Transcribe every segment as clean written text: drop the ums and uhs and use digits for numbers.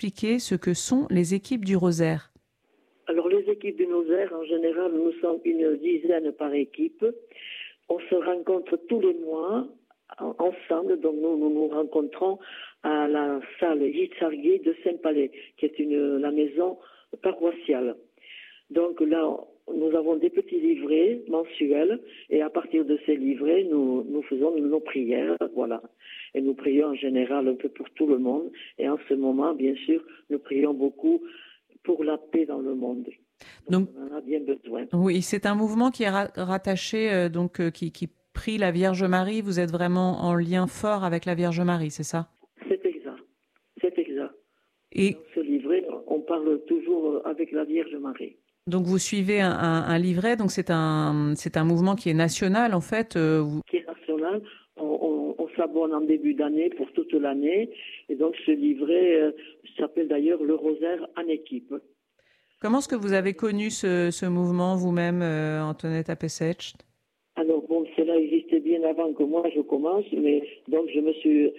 expliquer ce que sont les équipes du Rosaire? Alors, les équipes du Rosaire, en général, nous sommes une dizaine par équipe. On se rencontre tous les mois ensemble. Donc, nous rencontrons à la salle Yitzhari de Saint-Palais, qui est la maison paroissiale. Donc là, nous avons des petits livrets mensuels et à partir de ces livrets, nous faisons nos prières, voilà. Et nous prions en général un peu pour tout le monde. Et en ce moment, bien sûr, nous prions beaucoup pour la paix dans le monde. Donc on en a bien besoin. Oui, c'est un mouvement qui est rattaché, qui prie la Vierge Marie. Vous êtes vraiment en lien fort avec la Vierge Marie, c'est ça? C'est exact. C'est exact. Et dans ce livret, on parle toujours avec la Vierge Marie. Donc vous suivez un livret, donc c'est un mouvement qui est national en fait. Qui est national. On s'abonne en début d'année pour toute l'année. Et donc ce livret s'appelle d'ailleurs le Rosaire en équipe. Comment est-ce que vous avez connu ce mouvement vous-même, Antoinette Apesech? Alors bon, cela existait bien avant que moi je commence, mais donc je me suis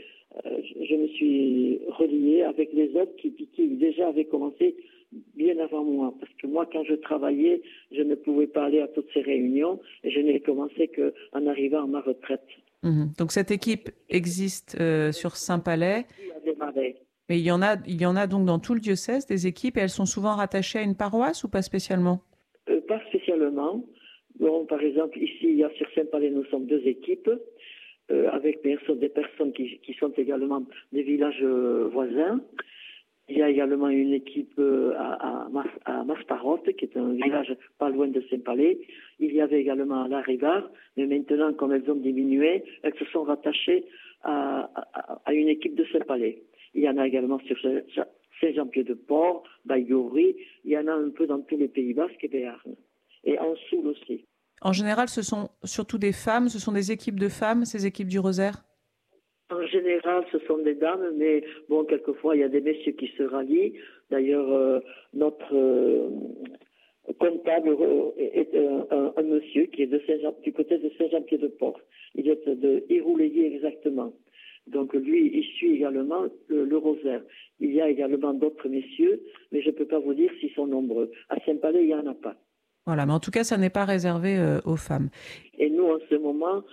reliée avec les autres qui déjà avaient commencé bien avant moi. Parce que moi, quand je travaillais, je ne pouvais pas aller à toutes ces réunions et je n'ai commencé qu'en arrivant à ma retraite. Donc cette équipe existe sur Saint-Palais. Mais il y en a donc dans tout le diocèse des équipes et elles sont souvent rattachées à une paroisse ou pas spécialement? Pas spécialement. Bon, par exemple, ici, sur Saint-Palais, nous sommes 2 équipes, avec bien sûr des personnes qui sont également des villages voisins. Il y a également une équipe à Masparotte, qui est un village pas loin de Saint-Palais. Il y avait également à La Rivard, mais maintenant, comme elles ont diminué, elles se sont rattachées à une équipe de Saint-Palais. Il y en a également sur Saint-Jean-Pied-de-Port, Baïgorry, il y en a un peu dans tous les Pays Basques et Béarn. Et en Soule aussi. En général, ce sont surtout des femmes, ce sont des équipes de femmes, ces équipes du Rosaire? En général, ce sont des dames, mais bon, quelquefois, il y a des messieurs qui se rallient. D'ailleurs, notre comptable est un monsieur qui est du côté de Saint-Jean-Pied-de-Port. Il est de Iroulégué exactement. Donc lui, il suit également le Rosaire. Il y a également d'autres messieurs, mais je ne peux pas vous dire s'ils sont nombreux. À Saint-Palais, il n'y en a pas. Voilà, mais en tout cas, ça n'est pas réservé aux femmes. Et nous, en ce moment,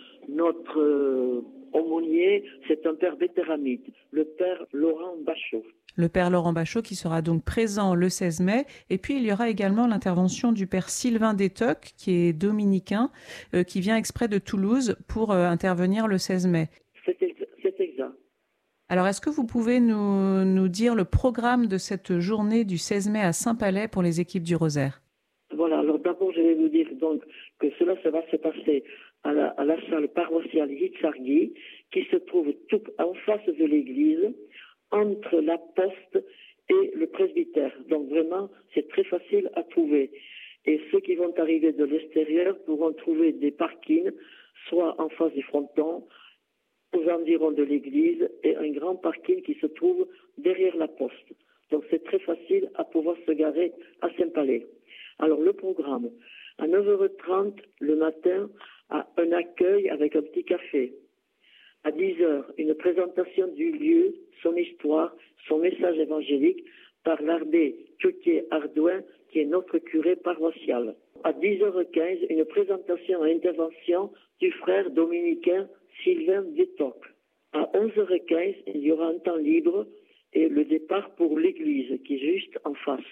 notre aumônier, c'est un père béthéramite, le père Laurent Bachot. Le père Laurent Bachot qui sera donc présent le 16 mai. Et puis, il y aura également l'intervention du père Sylvain Détoc, qui est dominicain, qui vient exprès de Toulouse pour intervenir le 16 mai. C'est exact. Alors, est-ce que vous pouvez nous dire le programme de cette journée du 16 mai à Saint-Palais pour les équipes du Rosaire? Voilà, alors d'abord, je vais vous dire donc que ça va se passer à la salle paroissiale Yitzhari, qui se trouve tout en face de l'église, entre la poste et le presbytère. Donc vraiment, c'est très facile à trouver. Et ceux qui vont arriver de l'extérieur pourront trouver des parkings, soit en face du fronton, aux environs de l'église, et un grand parking qui se trouve derrière la poste. Donc c'est très facile à pouvoir se garer à Saint-Palais. Alors le programme, à 9h30 le matin, un accueil avec un petit café. À 10h, une présentation du lieu, son histoire, son message évangélique par l'abbé Tchoutier-Ardouin, qui est notre curé paroissial. À 10h15, une présentation et intervention du frère dominicain Sylvain Détoc. À 11h15, il y aura un temps libre et le départ pour l'église, qui est juste en face.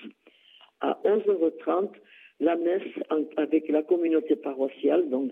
À 11h30, la messe avec la communauté paroissiale, donc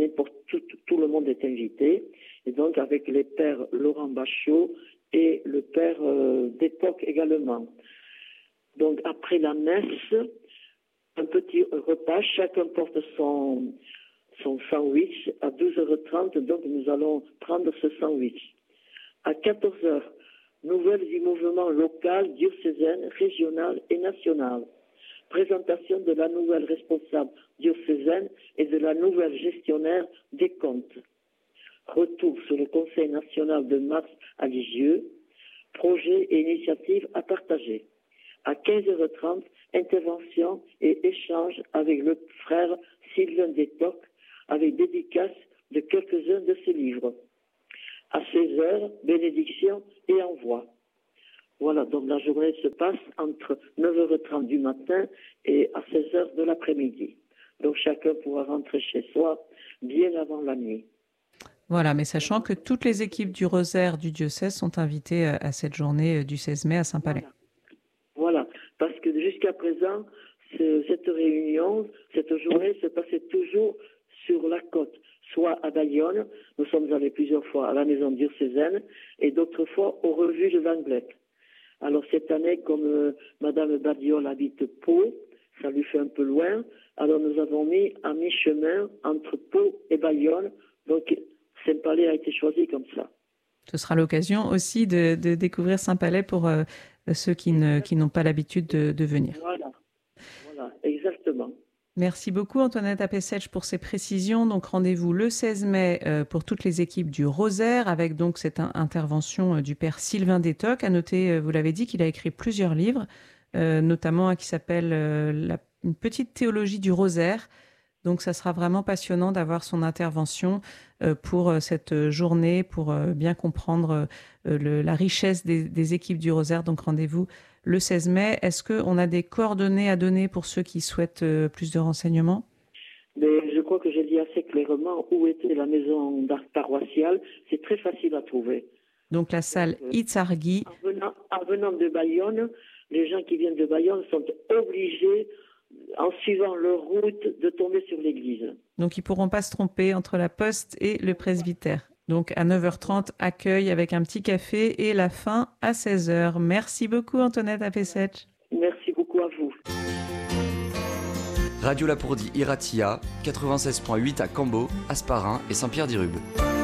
tout le monde est invité, et donc avec les pères Laurent Bachot et le père Détoc également. Donc après la messe, un petit repas, chacun porte son sandwich. À 12h30, donc nous allons prendre ce sandwich. À 14h, nouvelles du mouvement local, diocésaine, régional et national. Présentation de la nouvelle responsable diocésaine et de la nouvelle gestionnaire des comptes. Retour sur le Conseil national de mars à Lisieux. Projets et initiatives à partager. À 15h30, intervention et échange avec le frère Sylvain Détoc, avec dédicace de quelques-uns de ses livres. À 16h, bénédiction et envoi. Voilà, donc la journée se passe entre 9h30 du matin et à 16h de l'après-midi. Donc chacun pourra rentrer chez soi bien avant la nuit. Voilà, mais sachant que toutes les équipes du rosaire du diocèse sont invitées à cette journée du 16 mai à Saint-Palais. Voilà, parce que jusqu'à présent, cette réunion, cette journée se passait toujours sur la côte, soit à Bayonne, nous sommes allés plusieurs fois à la maison diocésaine, et d'autres fois au refuge de Langlec. Alors cette année, comme Madame Badiol habite Pau, ça lui fait un peu loin, alors nous avons mis à mi-chemin entre Pau et Bayonne, donc Saint-Palais a été choisi comme ça. Ce sera l'occasion aussi de découvrir Saint-Palais pour ceux qui n'ont pas l'habitude de venir. Voilà, exactement. Merci beaucoup Antoinette Apessetch pour ces précisions. Donc rendez-vous le 16 mai pour toutes les équipes du Rosaire avec donc cette intervention du père Sylvain Détoc. À noter, vous l'avez dit, qu'il a écrit plusieurs livres, notamment un qui s'appelle Une petite théologie du Rosaire. Donc ça sera vraiment passionnant d'avoir son intervention pour cette journée, pour bien comprendre la richesse des équipes du Rosaire. Donc rendez-vous le 16 mai. Est-ce qu'on a des coordonnées à donner pour ceux qui souhaitent plus de renseignements? Mais je crois que j'ai dit assez clairement où était la maison d'art paroissiale. C'est très facile à trouver. Donc la salle Itzarghi. En venant de Bayonne, les gens qui viennent de Bayonne sont obligés, en suivant leur route, de tomber sur l'église. Donc ils ne pourront pas se tromper entre la poste et le presbytère. Donc à 9h30, accueil avec un petit café et la fin à 16h. Merci beaucoup Antoinette Apessetch. Merci beaucoup à vous. Radio Lapourdie Iratia, 96.8 à Cambo, Asparin et Saint-Pierre-d'Irube.